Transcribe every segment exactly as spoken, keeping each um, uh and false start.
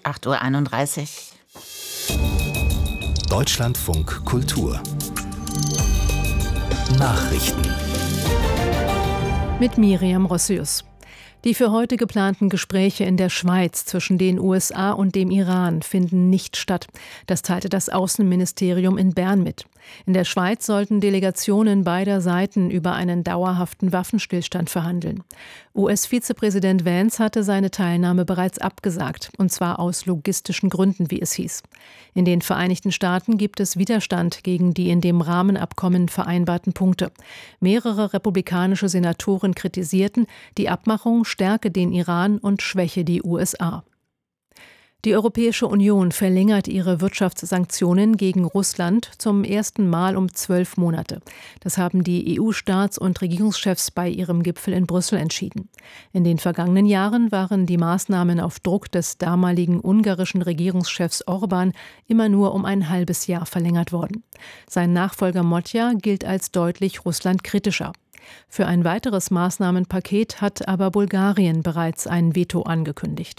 acht Uhr einunddreißig. Deutschlandfunk Kultur Nachrichten mit Miriam Rossius. Die für heute geplanten Gespräche in der Schweiz zwischen den U S A und dem Iran finden nicht statt. Das teilte das Außenministerium in Bern mit. In der Schweiz sollten Delegationen beider Seiten über einen dauerhaften Waffenstillstand verhandeln. U S-Vizepräsident Vance hatte seine Teilnahme bereits abgesagt, und zwar aus logistischen Gründen, wie es hieß. In den Vereinigten Staaten gibt es Widerstand gegen die in dem Rahmenabkommen vereinbarten Punkte. Mehrere republikanische Senatoren kritisierten, die Abmachung stärke den Iran und schwäche die U S A. Die Europäische Union verlängert ihre Wirtschaftssanktionen gegen Russland zum ersten Mal um zwölf Monate. Das haben die E U-Staats- und Regierungschefs bei ihrem Gipfel in Brüssel entschieden. In den vergangenen Jahren waren die Maßnahmen auf Druck des damaligen ungarischen Regierungschefs Orbán immer nur um ein halbes Jahr verlängert worden. Sein Nachfolger Motja gilt als deutlich russlandkritischer. Für ein weiteres Maßnahmenpaket hat aber Bulgarien bereits ein Veto angekündigt.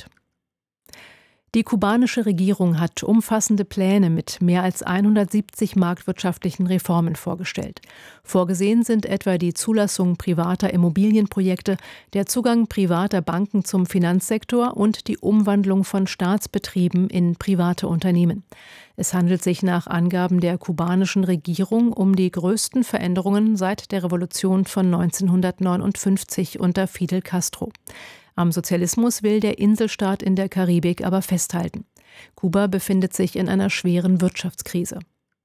Die kubanische Regierung hat umfassende Pläne mit mehr als hundertsiebzig marktwirtschaftlichen Reformen vorgestellt. Vorgesehen sind etwa die Zulassung privater Immobilienprojekte, der Zugang privater Banken zum Finanzsektor und die Umwandlung von Staatsbetrieben in private Unternehmen. Es handelt sich nach Angaben der kubanischen Regierung um die größten Veränderungen seit der Revolution von neunzehnhundertneunundfünfzig unter Fidel Castro. Am Sozialismus will der Inselstaat in der Karibik aber festhalten. Kuba befindet sich in einer schweren Wirtschaftskrise.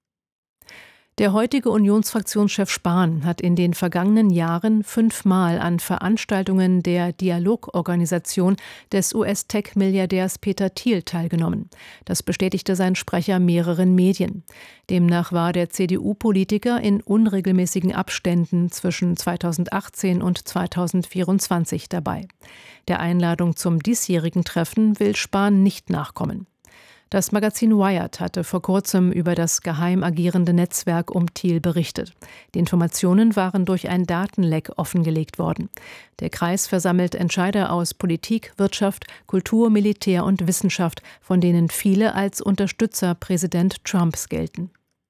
Der heutige Unionsfraktionschef Spahn hat in den vergangenen Jahren fünfmal an Veranstaltungen der Dialogorganisation des U S-Tech-Milliardärs Peter Thiel teilgenommen. Das bestätigte sein Sprecher mehreren Medien. Demnach war der C D U-Politiker in unregelmäßigen Abständen zwischen zweitausendachtzehn und zweitausendvierundzwanzig dabei. Der Einladung zum diesjährigen Treffen will Spahn nicht nachkommen. Das Magazin Wired hatte vor kurzem über das geheim agierende Netzwerk um Thiel berichtet. Die Informationen waren durch ein Datenleck offengelegt worden. Der Kreis versammelt Entscheider aus Politik, Wirtschaft, Kultur, Militär und Wissenschaft, von denen viele als Unterstützer Präsident Trumps gelten.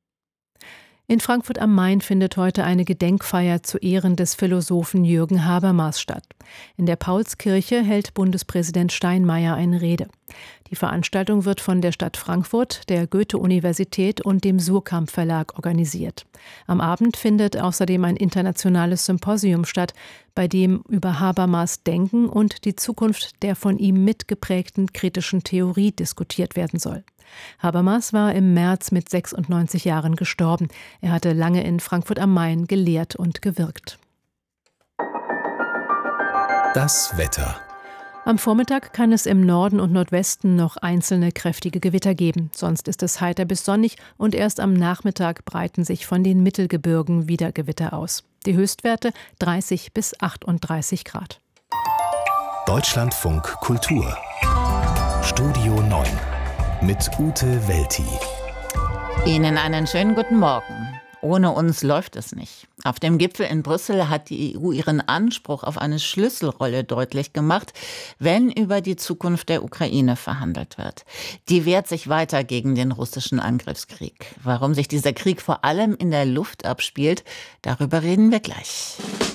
In Frankfurt am Main findet heute eine Gedenkfeier zu Ehren des Philosophen Jürgen Habermas statt. In der Paulskirche hält Bundespräsident Steinmeier eine Rede. Die Veranstaltung wird von der Stadt Frankfurt, der Goethe-Universität und dem Suhrkamp Verlag organisiert. Am Abend findet außerdem ein internationales Symposium statt, bei dem über Habermas Denken und die Zukunft der von ihm mitgeprägten kritischen Theorie diskutiert werden soll. Habermas war im März mit sechsundneunzig Jahren gestorben. Er hatte lange in Frankfurt am Main gelehrt und gewirkt. Das Wetter. Am Vormittag kann es im Norden und Nordwesten noch einzelne kräftige Gewitter geben. Sonst ist es heiter bis sonnig und erst am Nachmittag breiten sich von den Mittelgebirgen wieder Gewitter aus. Die Höchstwerte dreißig bis achtunddreißig Grad. Deutschlandfunk Kultur Studio neun mit Ute Welti. Ihnen einen schönen guten Morgen. Ohne uns läuft es nicht. Auf dem Gipfel in Brüssel hat die E U ihren Anspruch auf eine Schlüsselrolle deutlich gemacht, wenn über die Zukunft der Ukraine verhandelt wird. Die wehrt sich weiter gegen den russischen Angriffskrieg. Warum sich dieser Krieg vor allem in der Luft abspielt, darüber reden wir gleich.